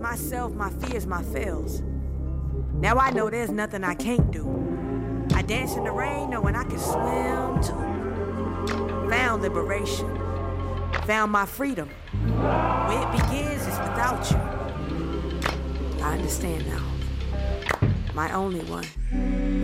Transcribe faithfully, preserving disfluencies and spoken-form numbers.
myself, my fears, my fails. Now I know there's nothing I can't do. I dance in the rain knowing I can swim too. Found liberation. Found my freedom. Where it begins is without you. I understand now. My only one.